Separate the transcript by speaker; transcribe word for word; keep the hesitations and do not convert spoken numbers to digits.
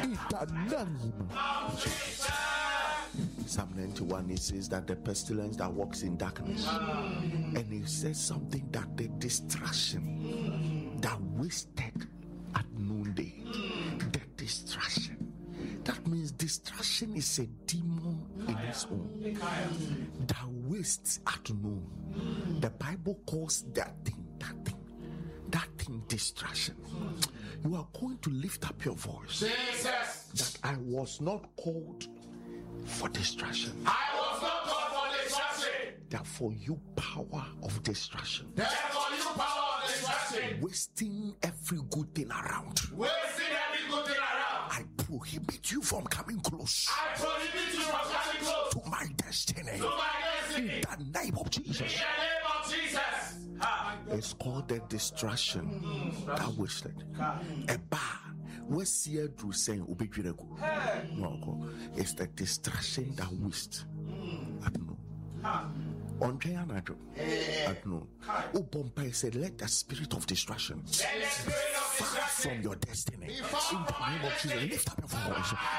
Speaker 1: Psalm ninety-one, it says that the pestilence that walks in darkness, and it says something that the distraction that wasted at noonday, the distraction. That means distraction is a demon in its own that wastes at noon. The Bible calls that thing, that thing, that thing distraction. You are going to lift up your voice.
Speaker 2: Jesus.
Speaker 1: That I was not called for distraction.
Speaker 2: I was not called for distraction.
Speaker 1: That for you power of distraction.
Speaker 2: Therefore, you power of distraction.
Speaker 1: Wasting every good thing around.
Speaker 2: Wasting every good thing around.
Speaker 1: I prohibit you from coming close.
Speaker 2: I prohibit you from coming close
Speaker 1: to my destiny.
Speaker 2: To my destiny.
Speaker 1: In the name of Jesus.
Speaker 2: In the name of Jesus.
Speaker 1: It's called the distraction mm, that wasted. A bar. What's here to say? No, it's the distraction that waste. I don't know. On Jayanado, I don't know. Oh, Bombay said, let the spirit of distraction far from your destiny. In the name of Jesus, lift up your voice.